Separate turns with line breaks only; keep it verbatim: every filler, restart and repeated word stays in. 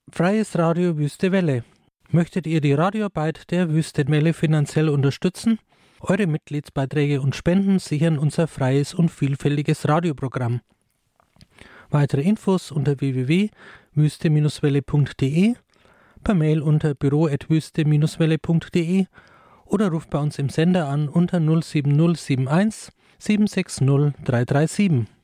Freies Radio Wüste Welle. Möchtet ihr die Radioarbeit der Wüstenwelle finanziell unterstützen? Eure Mitgliedsbeiträge und Spenden sichern unser freies und vielfältiges Radioprogramm. Weitere Infos unter w w w punkt wüste welle punkt d e, per Mail unter büro at wüste welle punkt d e oder ruft bei uns im Sender an unter null sieben null sieben eins sieben sechs null drei drei sieben.